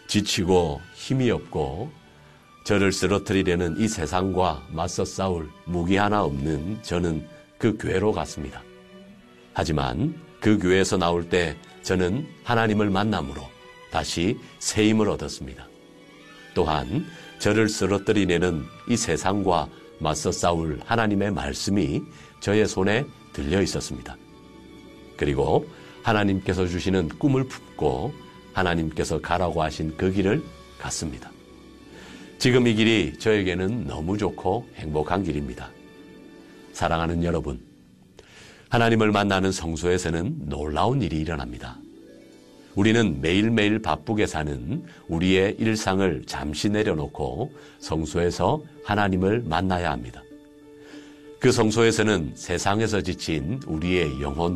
지치고 힘이 없고 저를 쓰러뜨리려는 이 세상과 맞서 싸울 무기 하나 없는 저는 그 교회로 갔습니다. 하지만 그 교회에서 나올 때 저는 하나님을 만남으로 다시 새 힘을 얻었습니다. 또한 저를 쓰러뜨리려는 이 세상과 맞서 싸울 하나님의 말씀이 저의 손에 들려 있었습니다. 그리고 하나님께서 주시는 꿈을 품고 하나님께서 가라고 하신 그 길을 갔습니다. 지금 이 길이 저에게는 너무 좋고 행복한 길입니다. 사랑하는 여러분, 하나님을 만나는 성소에서는 놀라운 일이 일어납니다. 우리는 매일매일 바쁘게 사는 우리의 일상을 잠시 내려놓고 성소에서 하나님을 만나야 합니다. 그 성소에서는 세상에서 지친 우리의 영혼